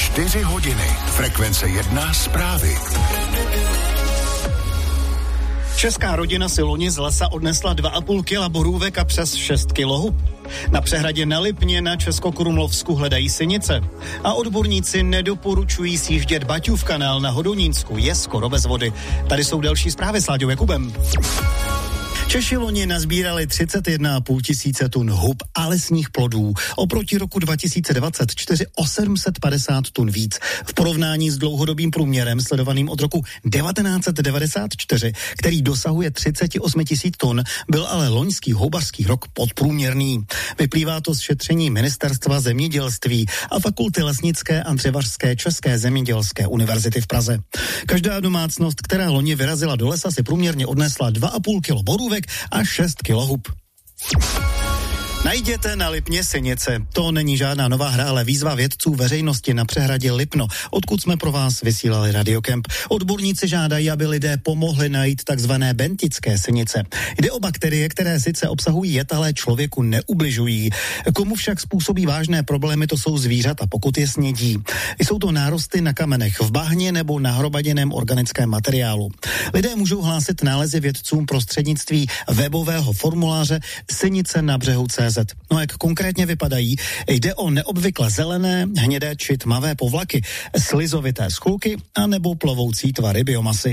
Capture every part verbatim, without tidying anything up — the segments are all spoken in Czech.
Čtyři hodiny. Frekvence jedna zprávy. Česká rodina si loni z lesa odnesla dva a půl kila borůvek a přes šest kilo hub. Na přehradě na Lipně na Českokrumlovsku hledají sinice. A odborníci nedoporučují sjíždět Baťův kanál na Hodonínsku, je skoro bez vody. Tady jsou další zprávy s Láďou Jakubem. Češi loni nazbírali třicet jedna a půl tisíce tun hub a lesních plodů. Oproti roku dva tisíce dvacet čtyři o sedm set padesát tun víc. V porovnání s dlouhodobým průměrem sledovaným od roku devatenáct set devadesát čtyři, který dosahuje třicet osm tisíc tun, byl ale loňský houbařský rok podprůměrný. Vyplývá to z šetření Ministerstva zemědělství a Fakulty lesnické a dřevařské České zemědělské univerzity v Praze. Každá domácnost, která loni vyrazila do lesa, si průměrně odnesla dva a půl kilo borůvek a šest kilo hub. Najděte na Lipně sinice. To není žádná nová hra, ale výzva vědců veřejnosti na přehradě Lipno, odkud jsme pro vás vysílali Radiokemp. Odborníci žádají, aby lidé pomohli najít takzvané bentické sinice. Jde o bakterie, které sice obsahují jed, ale člověku neubližují. Komu však způsobí vážné problémy, to jsou zvířata, pokud je snědí. Jsou to nárosty na kamenech, v bahně nebo na hromaděném organickém materiálu. Lidé můžou hlásit nálezy vědcům prostřednictví webového formuláře Sinice na břehu tečka cé zet. No jak konkrétně vypadají? Jde o neobvykle zelené, hnědé či tmavé povlaky, slizovité skluky a nebo plovoucí tvary biomasy.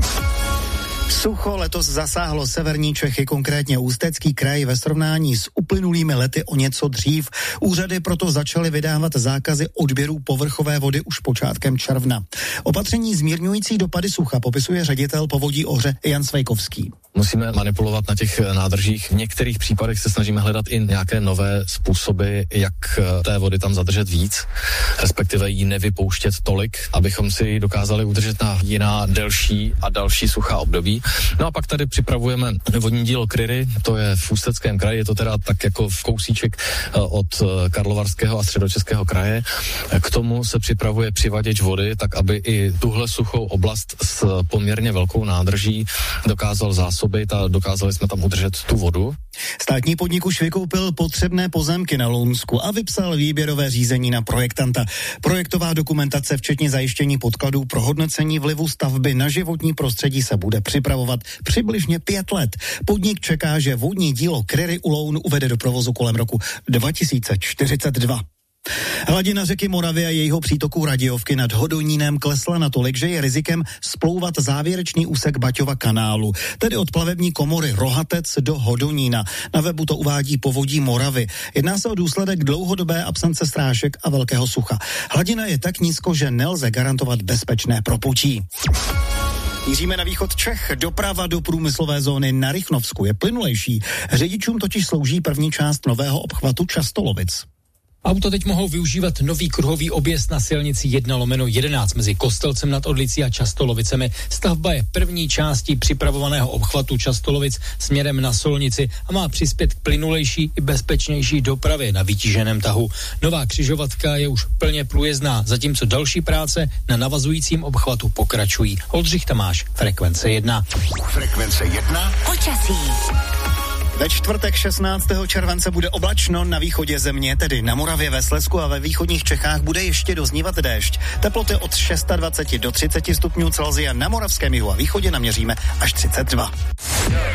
Sucho letos zasáhlo severní Čechy, konkrétně Ústecký kraj, ve srovnání s uplynulými lety o něco dřív. Úřady proto začaly vydávat zákazy odběrů povrchové vody už počátkem června. Opatření zmírňující dopady sucha popisuje ředitel Povodí Ohře Jan Svejkovský. Musíme manipulovat na těch nádržích. V některých případech se snažíme hledat i nějaké nové způsoby, jak té vody tam zadržet víc, respektive ji nevypouštět tolik, abychom si ji dokázali udržet na jiná delší a další suchá období. No a pak tady připravujeme vodní dílo Kryry, to je v Ústeckém kraji, je to teda tak jako v kousíček od Karlovarského a Středočeského kraje. K tomu se připravuje přivaděč vody, tak aby i tuhle suchou oblast s poměrně velkou nádrží dokázal zásobit a dokázali jsme tam udržet tu vodu. Státní podnik už vykoupil potřebné pozemky na Lounsku a vypsal výběrové řízení na projektanta. Projektová dokumentace, včetně zajištění podkladů pro hodnocení vlivu stavby na životní prostředí, se bude připravovat přibližně pět let. Podnik čeká, že vodní dílo Kryry u Loun uvede do provozu kolem roku dva tisíce čtyřicet dva. Hladina řeky Moravy a jejího přítoku Radějovky nad Hodonínem klesla natolik, že je rizikem splouvat závěrečný úsek Baťova kanálu, tedy od plavební komory Rohatec do Hodonína. Na webu to uvádí Povodí Moravy. Jedná se o důsledek dlouhodobé absence srážek a velkého sucha. Hladina je tak nízko, že nelze garantovat bezpečné proplutí. Míříme na východ Čech. Doprava do průmyslové zóny na Rychnovsku je plynulejší. Řidičům totiž slouží první část nového obchvatu Častolovic. Auta teď mohou využívat nový kruhový objezd na silnici jedna lomeno jedenáct mezi Kostelcem nad Orlicí a Častolovicemi. Stavba je první částí připravovaného obchvatu Častolovic směrem na Solnici a má přispět k plynulejší i bezpečnější dopravě na vytíženém tahu. Nová křižovatka je už plně průjezdná, zatímco další práce na navazujícím obchvatu pokračují. Oldřich Tamáš, Frekvence jedna. Frekvence jedna. Počasí. Ve čtvrtek šestnáctého července bude oblačno na východě země, tedy na Moravě, ve Slezsku a ve východních Čechách bude ještě doznívat déšť. Teploty od dvacet šest do třiceti stupňů Celsia, na moravském jihu a východě naměříme až třicet dva.